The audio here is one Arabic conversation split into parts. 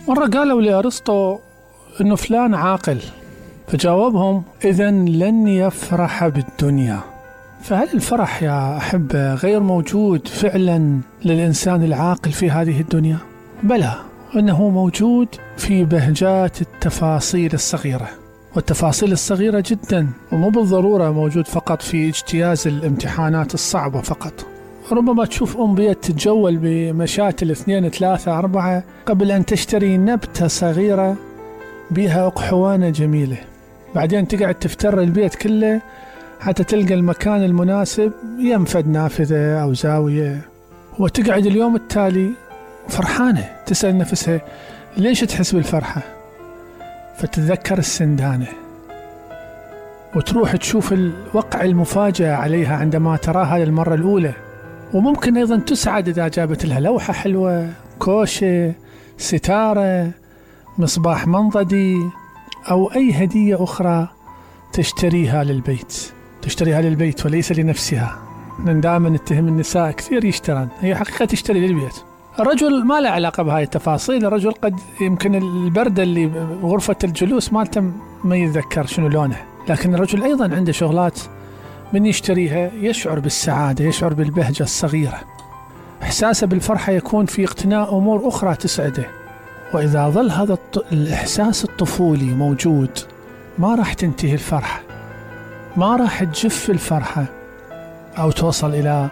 مرة قالوا لأرسطو إنه فلان عاقل، فجاوبهم: إذن لن يفرح بالدنيا. فهل الفرح يا أحبة غير موجود فعلا للإنسان العاقل في هذه الدنيا؟ بلى، إنه موجود في بهجات التفاصيل الصغيرة، والتفاصيل الصغيرة جدا، ومو بالضرورة موجود فقط في اجتياز الامتحانات الصعبة فقط. ربما تشوف بيت تتجول بمشاتل 2 3 4 قبل أن تشتري نبتة صغيرة بها أقحوانة جميلة، بعدين تقعد تفتر البيت كله حتى تلقى المكان المناسب، ينفد نافذة أو زاوية، وتقعد اليوم التالي فرحانة. تسأل نفسها: ليش تحس بالفرحة؟ فتتذكر السندانة، وتروح تشوف الوقع المفاجأة عليها عندما تراها للمرة الأولى. وممكن أيضا تسعد إذا جابت لها لوحة حلوة، كوشة، ستارة، مصباح منضدي، أو أي هدية أخرى تشتريها للبيت وليس لنفسها. دائما نتهم النساء كثير يشترن، هي حقيقة تشتري للبيت. الرجل ما له علاقة بهاي التفاصيل. الرجل قد يمكن البردة اللي بغرفة الجلوس مالته ما يتذكر شنو لونه، لكن الرجل أيضا عنده شغلات من يشتريها يشعر بالسعادة، يشعر بالبهجة الصغيرة. إحساسه بالفرحة يكون في اقتناء أمور أخرى تسعده. وإذا ظل هذا الإحساس الطفولي موجود، ما راح تنتهي الفرحة، ما راح تجف الفرحة أو توصل إلى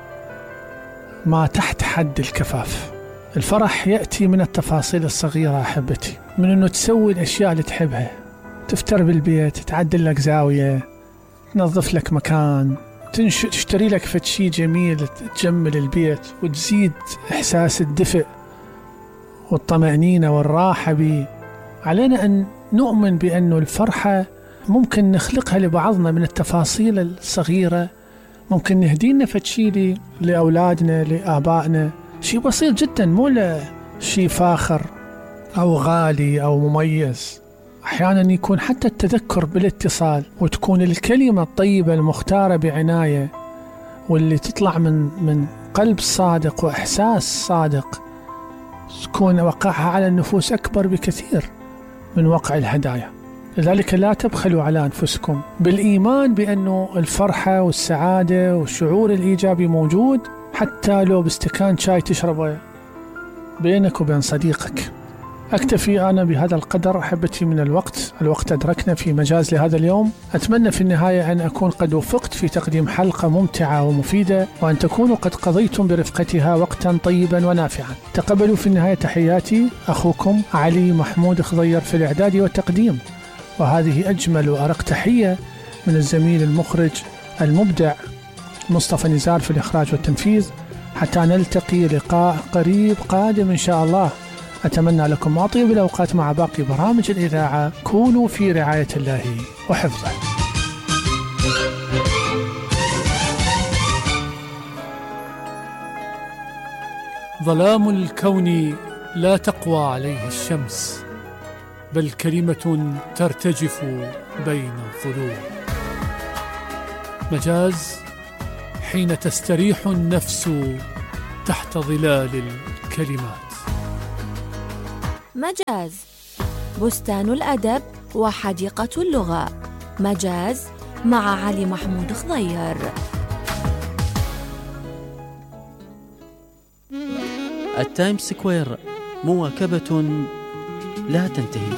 ما تحت حد الكفاف. الفرح يأتي من التفاصيل الصغيرة أحبتي، من أنه تسوي الأشياء اللي تحبها، تفتر بالبيت، تعدل لك زاوية، تنظف لك مكان، تشتري لك فتشي جميل تجمل البيت وتزيد إحساس الدفء والطمأنينة والراحة بيه. علينا أن نؤمن بأنه الفرحة ممكن نخلقها لبعضنا من التفاصيل الصغيرة. ممكن نهدينا فتشي لأولادنا، لآبائنا، شيء بسيط جدا، مو شيء فاخر أو غالي أو مميز. أحيانا يكون حتى التذكر بالاتصال، وتكون الكلمة الطيبة المختارة بعناية، واللي تطلع من قلب صادق وإحساس صادق، تكون وقعها على النفوس أكبر بكثير من وقع الهدايا. لذلك لا تبخلوا على أنفسكم بالإيمان بأنه الفرحة والسعادة والشعور الإيجابي موجود، حتى لو باستكان شاي تشربه بينك وبين صديقك. أكتفي أنا بهذا القدر أحبتي من الوقت أدركنا في مجاز لهذا اليوم. أتمنى في النهاية أن أكون قد وفقت في تقديم حلقة ممتعة ومفيدة، وأن تكونوا قد قضيتم برفقتها وقتا طيبا ونافعا. تقبلوا في النهاية تحياتي، أخوكم علي محمود خضير في الإعداد والتقديم، وهذه أجمل وأرق تحية من الزميل المخرج المبدع مصطفى نزار في الإخراج والتنفيذ. حتى نلتقي لقاء قريب قادم إن شاء الله. أتمنى لكم أطيب الأوقات مع باقي برامج الإذاعة. كونوا في رعاية الله وحفظه. ظلام الكون لا تقوى عليه الشمس، بل كلمة ترتجف بين الظلوم. مجاز حين تستريح النفس تحت ظلال الكلمات. مجاز بستان الأدب وحديقة اللغة. مجاز مع علي محمود خضير. التايمز سكوير، مواكبة لا تنتهي.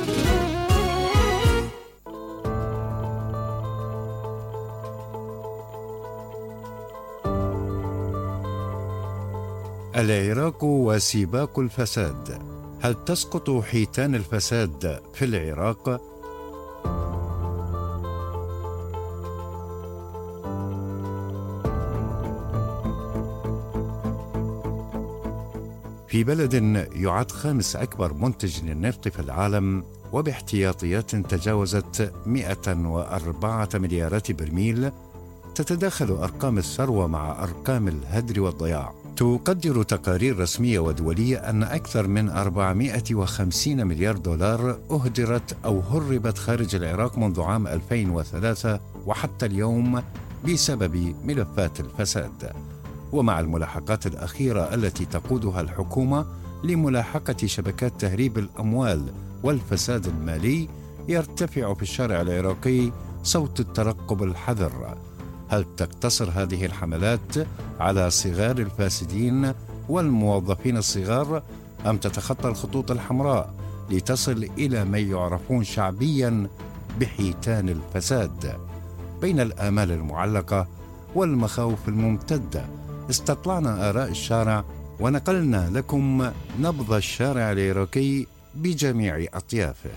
العراق وسباق الفساد، هل تسقط حيتان الفساد في العراق؟ في بلد يعد 5 أكبر منتج للنفط في العالم، وباحتياطيات تجاوزت 104 مليارات برميل، تتداخل أرقام الثروة مع أرقام الهدر والضياع. تقدر تقارير رسمية ودولية أن أكثر من 450 مليار دولار أهدرت أو هربت خارج العراق منذ عام 2003 وحتى اليوم بسبب ملفات الفساد. ومع الملاحقات الأخيرة التي تقودها الحكومة لملاحقة شبكات تهريب الأموال والفساد المالي، يرتفع في الشارع العراقي صوت الترقب الحذر. هل تقتصر هذه الحملات على صغار الفاسدين والموظفين الصغار، أم تتخطى الخطوط الحمراء لتصل إلى من يعرفون شعبياً بحيتان الفساد؟ بين الآمال المعلقة والمخاوف الممتدة استطلعنا آراء الشارع ونقلنا لكم نبض الشارع العراقي بجميع أطيافه.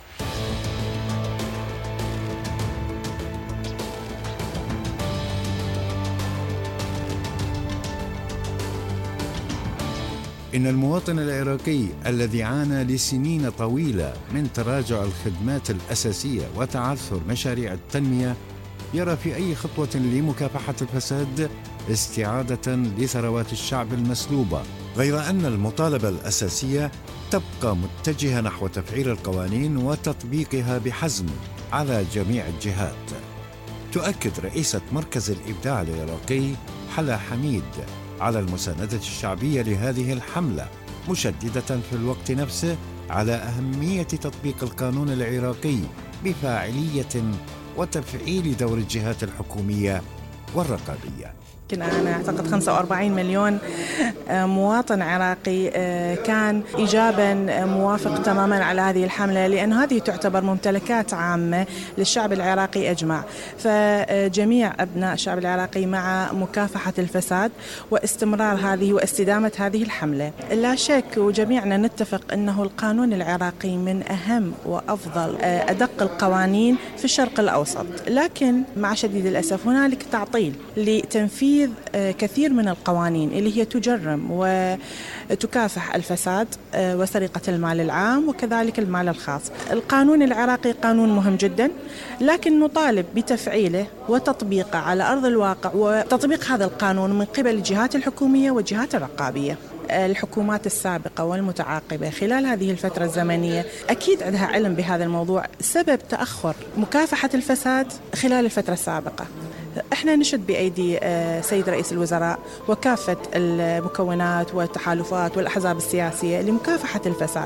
إن المواطن العراقي الذي عانى لسنين طويلة من تراجع الخدمات الأساسية وتعثر مشاريع التنمية يرى في أي خطوة لمكافحة الفساد استعادة لثروات الشعب المسلوبة، غير أن المطالبة الأساسية تبقى متجهة نحو تفعيل القوانين وتطبيقها بحزم على جميع الجهات. تؤكد رئيسة مركز الإبداع العراقي حلا حميد على المساندة الشعبية لهذه الحملة، مشددة في الوقت نفسه على أهمية تطبيق القانون العراقي بفاعلية وتفعيل دور الجهات الحكومية والرقابية. أنا أعتقد 45 مليون مواطن عراقي كان إيجابا موافق تماما على هذه الحملة، لأن هذه تعتبر ممتلكات عامة للشعب العراقي أجمع. فجميع أبناء الشعب العراقي مع مكافحة الفساد واستمرار هذه واستدامة هذه الحملة. لا شك وجميعنا نتفق أنه القانون العراقي من أهم وأفضل أدق القوانين في الشرق الأوسط، لكن مع شديد الأسف هنالك تعطيل لتنفيذ كثير من القوانين اللي هي تجرم وتكافح الفساد وسرقة المال العام وكذلك المال الخاص. القانون العراقي قانون مهم جدا، لكن نطالب بتفعيله وتطبيقه على أرض الواقع، وتطبيق هذا القانون من قبل الجهات الحكومية والجهات الرقابية. الحكومات السابقة والمتعاقبة خلال هذه الفترة الزمنية أكيد عندها علم بهذا الموضوع، سبب تأخر مكافحة الفساد خلال الفترة السابقة. احنا نشد بأيدي سيد رئيس الوزراء وكافة المكونات والتحالفات والأحزاب السياسية لمكافحة الفساد.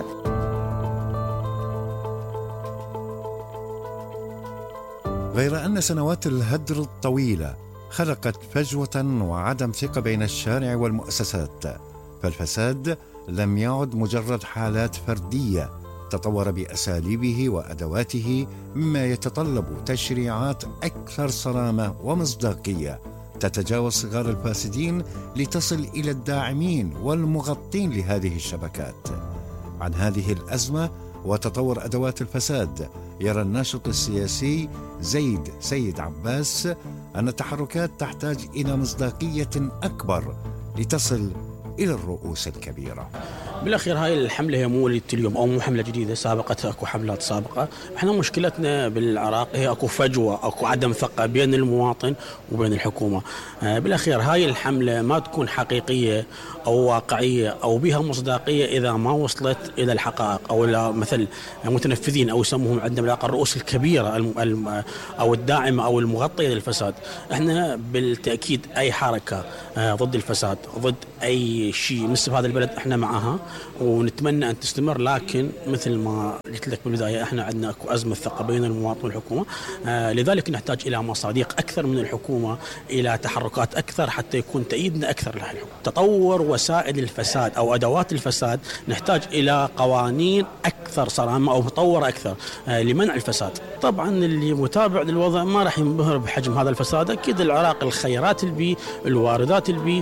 غير أن سنوات الهدر الطويلة خلقت فجوة وعدم ثقة بين الشارع والمؤسسات، فالفساد لم يعد مجرد حالات فردية، تطور بأساليبه وأدواته، مما يتطلب تشريعات أكثر صرامة ومصداقية تتجاوز صغار الفاسدين لتصل إلى الداعمين والمغطين لهذه الشبكات. عن هذه الأزمة وتطور أدوات الفساد يرى الناشط السياسي زيد سيد عباس أن التحركات تحتاج إلى مصداقية أكبر لتصل إلى الرؤوس الكبيرة. بالأخير هاي الحملة هي مو وليدة اليوم أو مو حملة جديدة، سابقت أكو حملات سابقة. احنا مشكلتنا بالعراق هي أكو فجوة، أكو عدم ثقة بين المواطن وبين الحكومة. بالأخير هاي الحملة ما تكون حقيقية أو واقعية أو بها مصداقية إذا ما وصلت إلى الحقائق أو إلى مثل متنفذين أو يسموهم عندنا بالعراق الرؤوس الكبيرة أو الداعمة أو المغطية للفساد. احنا بالتأكيد أي حركة ضد الفساد، ضد أي شيء مثل هذا البلد احنا معها ونتمنى أن تستمر، لكن مثل ما قلت لك بالبداية احنا عندنا أكو أزمة ثقة بين المواطن والحكومة، لذلك نحتاج إلى مصادق أكثر من الحكومة، إلى تحركات أكثر حتى يكون تأييدنا أكثر للحكومة. تطور وسائل الفساد أو أدوات الفساد نحتاج إلى قوانين أكثر صرامة أو مطورة أكثر لمنع الفساد. طبعا اللي متابع للوضع ما راح ينبهر بحجم هذا الفساد. أكيد العراق الخيرات البي، الواردات البي.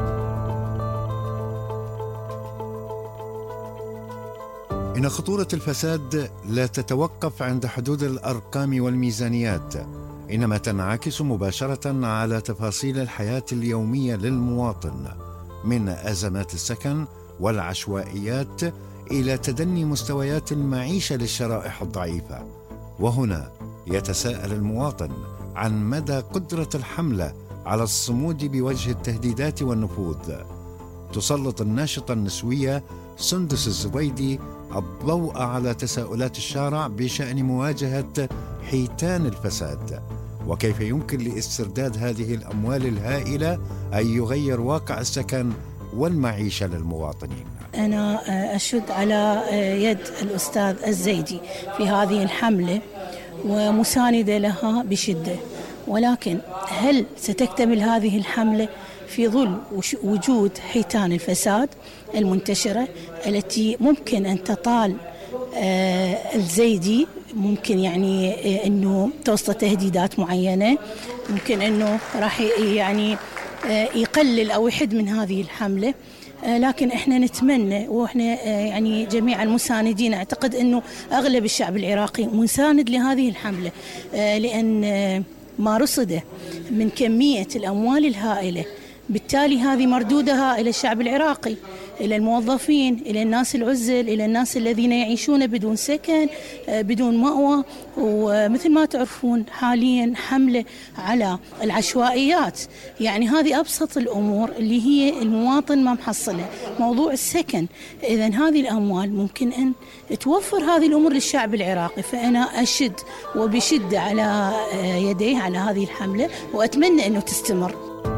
إن خطورة الفساد لا تتوقف عند حدود الأرقام والميزانيات، إنما تنعكس مباشرة على تفاصيل الحياة اليومية للمواطن، من أزمات السكن والعشوائيات إلى تدني مستويات المعيشة للشرائح الضعيفة. وهنا يتساءل المواطن عن مدى قدرة الحملة على الصمود بوجه التهديدات والنفوذ. تسلط الناشطة النسوية سندس الزبيدي الضوء على تساؤلات الشارع بشأن مواجهة حيتان الفساد، وكيف يمكن لاسترداد هذه الأموال الهائلة أن يغير واقع السكن والمعيشة للمواطنين. أنا أشد على يد الأستاذ الزيدي في هذه الحملة ومساندة لها بشدة، ولكن هل ستكتمل هذه الحملة في ظل وجود حيتان الفساد المنتشرة التي ممكن أن تطال الزيدي؟ ممكن يعني أنه توصل تهديدات معينة، ممكن أنه راح يعني يقلل أو يحد من هذه الحملة. لكن احنا نتمنى، واحنا يعني جميع المساندين، اعتقد انه اغلب الشعب العراقي مساند لهذه الحملة، لان ما رصده من كمية الاموال الهائلة، بالتالي هذه مردودها الى الشعب العراقي، إلى الموظفين، إلى الناس العزل، إلى الناس الذين يعيشون بدون سكن، بدون مأوى. ومثل ما تعرفون حاليا حملة على العشوائيات، يعني هذه أبسط الأمور اللي هي المواطن ما محصلة، موضوع السكن. إذن هذه الأموال ممكن أن توفر هذه الأمور للشعب العراقي. فأنا أشد وبشدة على يديه على هذه الحملة، وأتمنى أنه تستمر.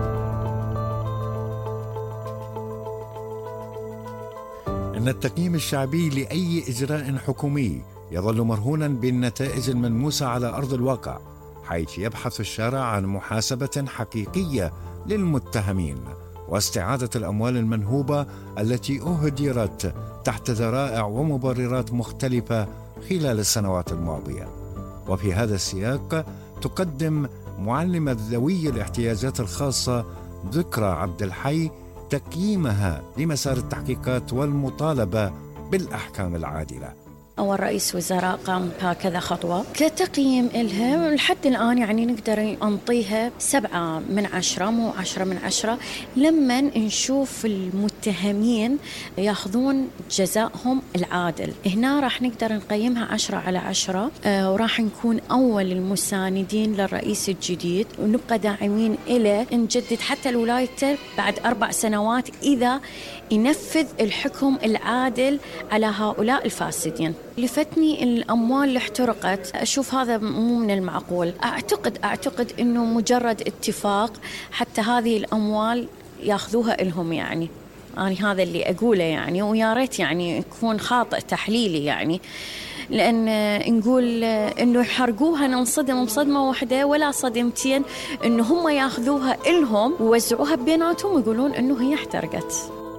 إن التقييم الشعبي لأي إجراء حكومي يظل مرهونا بالنتائج الملموسة على أرض الواقع، حيث يبحث الشارع عن محاسبة حقيقية للمتهمين واستعادة الأموال المنهوبة التي أهدرت تحت ذرائع ومبررات مختلفة خلال السنوات الماضية. وفي هذا السياق تقدم معلمة ذوي الاحتياجات الخاصة ذكرى عبد الحي تقييمها لمسار التحقيقات والمطالبة بالأحكام العادلة. أول رئيس وزراء قام بهكذا خطوة كتقييم إلها، لحد الآن يعني نقدر نعطيها 7/10 مو 10/10، لما نشوف المتهمين ياخذون جزائهم العادل. هنا راح نقدر نقيمها 10/10، وراح نكون أول المساندين للرئيس الجديد، ونبقى داعمين إلى نجدد حتى الولاية بعد 4 سنوات إذا ينفذ الحكم العادل على هؤلاء الفاسدين. لفتني الأموال اللي احترقت، أشوف هذا مو من المعقول. أعتقد أنه مجرد اتفاق حتى هذه الأموال ياخذوها إلهم، يعني أنا هذا اللي أقوله يعني، ويا ريت يعني يكون خاطئ تحليلي يعني، لأن نقول إنه يحرقوها ننصدم بصدمة واحدة ولا صدمتين، إنه هم ياخذوها إلهم ويوزعوها بيناتهم ويقولون إنه هي احترقت.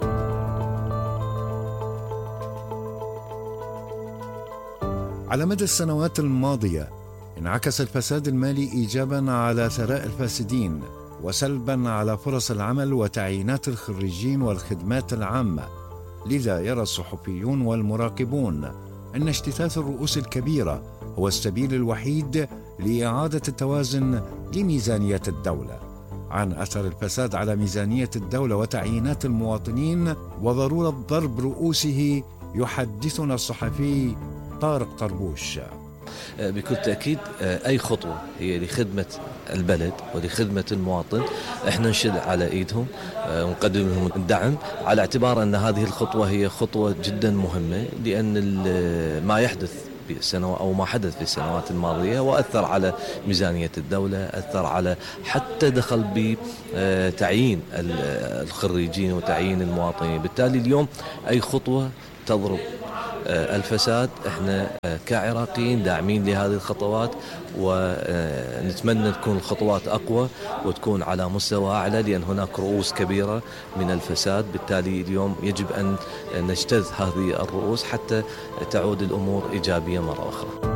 على مدى السنوات الماضية انعكس الفساد المالي إيجاباً على ثراء الفاسدين وسلباً على فرص العمل وتعيينات الخريجين والخدمات العامة. لذا يرى الصحفيون والمراقبون أن اجتثاث الرؤوس الكبيرة هو السبيل الوحيد لإعادة التوازن لميزانية الدولة. عن أثر الفساد على ميزانية الدولة وتعيينات المواطنين وضرورة ضرب رؤوسه يحدثنا الصحفي طارق طربوش. بكل تأكيد أي خطوة هي لخدمة البلد ولخدمة المواطن احنا نشد على ايدهم ونقدم لهم الدعم، على اعتبار أن هذه الخطوة هي خطوة جدا مهمة، لأن ما يحدث أو ما حدث في السنوات الماضية وأثر على ميزانية الدولة، أثر على حتى دخل بتعيين الخريجين وتعيين المواطنين. بالتالي اليوم أي خطوة تضرب الفساد احنا كعراقيين داعمين لهذه الخطوات، ونتمنى تكون الخطوات أقوى وتكون على مستوى أعلى، لأن هناك رؤوس كبيرة من الفساد. بالتالي اليوم يجب أن نجتث هذه الرؤوس حتى تعود الأمور إيجابية مرة أخرى.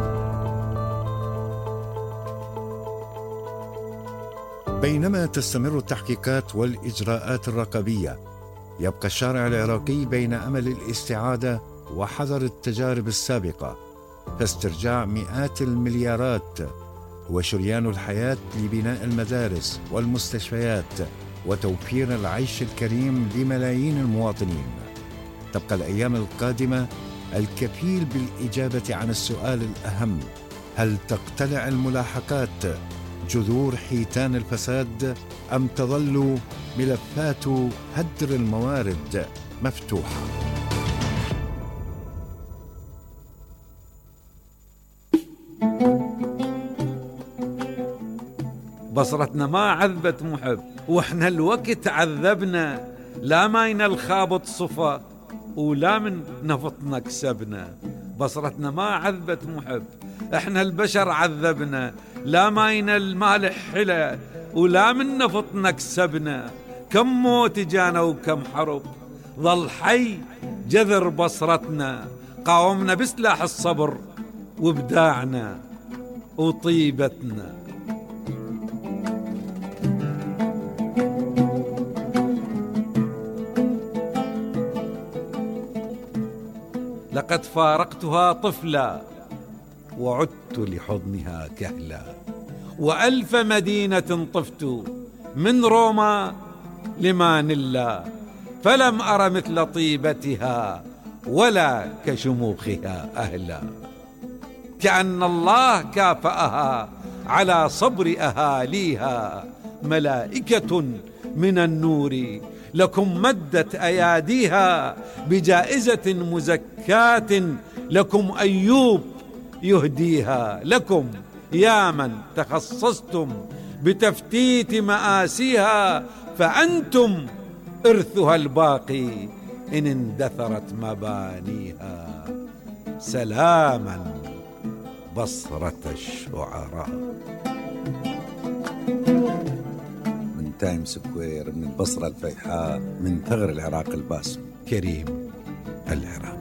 بينما تستمر التحقيقات والإجراءات الرقابية، يبقى الشارع العراقي بين أمل الاستعادة وحذر التجارب السابقة، فاسترجاع مئات المليارات هو شريان الحياة لبناء المدارس والمستشفيات وتوفير العيش الكريم لملايين المواطنين. تبقى الأيام القادمة الكفيل بالإجابة عن السؤال الأهم: هل تقتلع الملاحقات جذور حيتان الفساد أم تظل ملفات هدر الموارد مفتوحة؟ بصرتنا ما عذبت محب، واحنا الوقت عذبنا، لا ماينا الخابط صفا، ولا من نفطنا كسبنا. بصرتنا ما عذبت محب، احنا البشر عذبنا. لا ماينا المالح حلا ولا من نفطنا كسبنا. كم موت جانا وكم حرب، ظل حي جذر بصرتنا. قاومنا بسلاح الصبر وابداعنا وطيبتنا. لقد فارقتها طفلا وعدت لحضنها كهلا، وألف مدينة طفت من روما لمانيلا، فلم أر مثل طيبتها ولا كشموخها أهلا. كأن الله كافأها على صبر أهاليها، ملائكة من النور لكم مدت أياديها، بجائزة مزكاة لكم أيوب يهديها. لكم يا من تخصصتم بتفتيت مآسيها، فأنتم إرثها الباقي إن اندثرت مبانيها. سلاما بصرة الشعراء. من تايم سكوير، من البصرة الفيحاء، من ثغر العراق الباسم، كريم العراق.